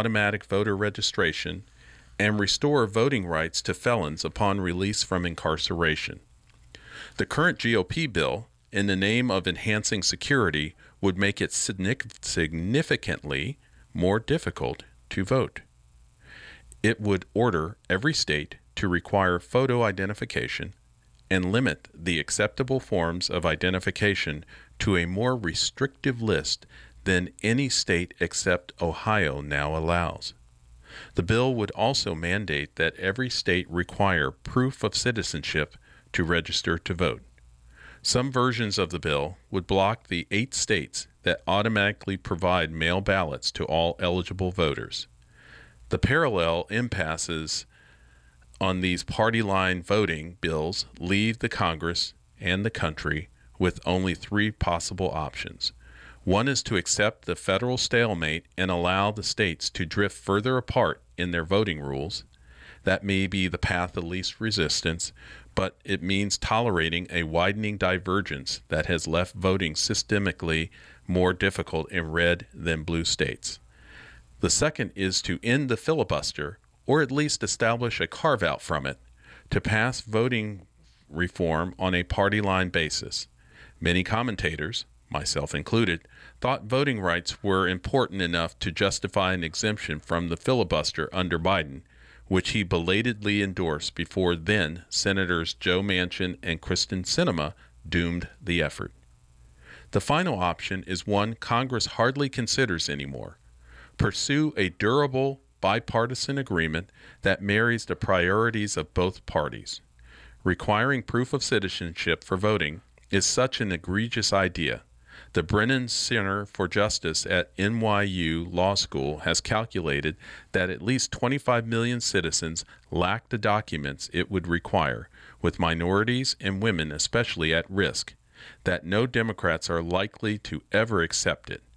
automatic voter registration and restore voting rights to felons upon release from incarceration. The current GOP bill, in the name of enhancing security, would make it significantly more difficult to vote. It would order every state to require photo identification and limit the acceptable forms of identification to a more restrictive list than any state except Ohio now allows. The bill would also mandate that every state require proof of citizenship to register to vote. Some versions of the bill would block the 8 states that automatically provide mail ballots to all eligible voters. The parallel impasses on these party line voting bills leave the Congress and the country with only 3 possible options. One is to accept the federal stalemate and allow the states to drift further apart in their voting rules. That may be the path of least resistance, but it means tolerating a widening divergence that has left voting systemically more difficult in red than blue states. The second is to end the filibuster, or at least establish a carve-out from it, to pass voting reform on a party line basis. Many commentators, myself included, thought voting rights were important enough to justify an exemption from the filibuster under Biden, which he belatedly endorsed before then Senators Joe Manchin and Kristen Sinema doomed the effort. The final option is one Congress hardly considers anymore. Pursue a durable bipartisan agreement that marries the priorities of both parties. Requiring proof of citizenship for voting is such an egregious idea. The Brennan Center for Justice at NYU Law School has calculated that at least 25 million citizens lack the documents it would require, with minorities and women especially at risk, that no Democrats are likely to ever accept it.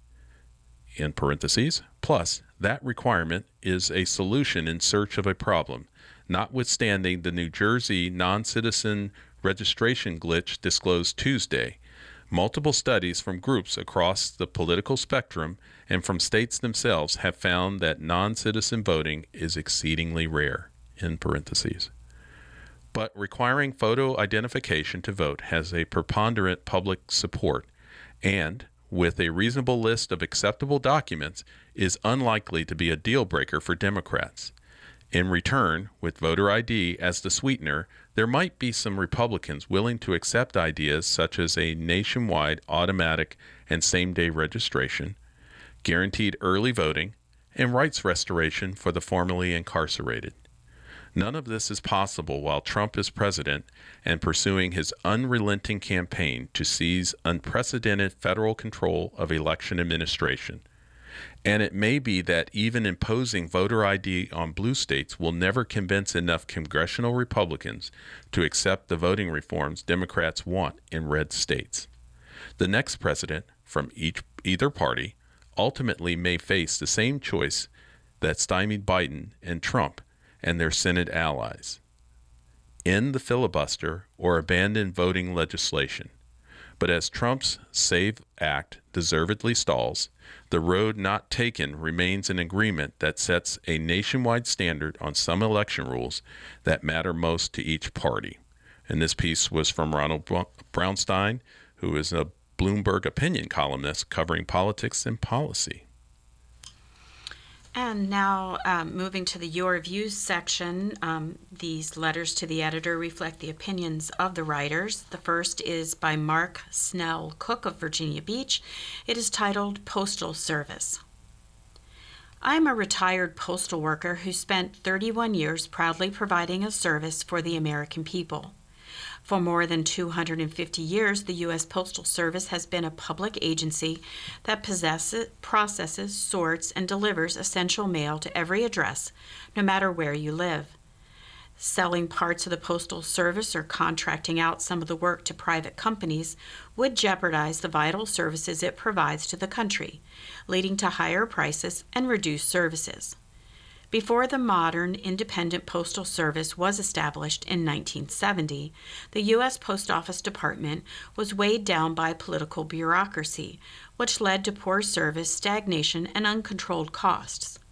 In parentheses, plus, that requirement is a solution in search of a problem, notwithstanding the New Jersey non-citizen registration glitch disclosed Tuesday. Multiple studies from groups across the political spectrum and from states themselves have found that non-citizen voting is exceedingly rare, in parentheses. But requiring photo identification to vote has a preponderant public support and, with a reasonable list of acceptable documents, is unlikely to be a deal breaker for Democrats. In return, with voter ID as the sweetener, there might be some Republicans willing to accept ideas such as a nationwide automatic and same-day registration, guaranteed early voting, and rights restoration for the formerly incarcerated. None of this is possible while Trump is president and pursuing his unrelenting campaign to seize unprecedented federal control of election administration. And it may be that even imposing voter ID on blue states will never convince enough congressional Republicans to accept the voting reforms Democrats want in red states. The next president from either party ultimately may face the same choice that stymied Biden and Trump and their Senate allies: end the filibuster or abandon voting legislation. But as Trump's SAVE Act deservedly stalls, the road not taken remains an agreement that sets a nationwide standard on some election rules that matter most to each party. And this piece was from Ronald Brownstein, who is a Bloomberg opinion columnist covering politics and policy. And now, moving to the Your Views section, these letters to the editor reflect the opinions of the writers. The first is by Mark Snell Cook of Virginia Beach. It is titled Postal Service. I am a retired postal worker who spent 31 years proudly providing a service for the American people. For more than 250 years, the U.S. Postal Service has been a public agency that processes, sorts, and delivers essential mail to every address, no matter where you live. Selling parts of the Postal Service or contracting out some of the work to private companies would jeopardize the vital services it provides to the country, leading to higher prices and reduced services. Before the modern independent postal service was established in 1970, the U.S. Post Office Department was weighed down by political bureaucracy, which led to poor service, stagnation, and uncontrolled costs.